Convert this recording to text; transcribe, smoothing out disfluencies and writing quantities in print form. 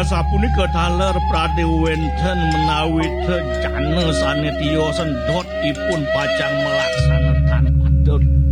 sapunika daler pradewenten menawi jane sanetya sendot ipun pajang melaksanakan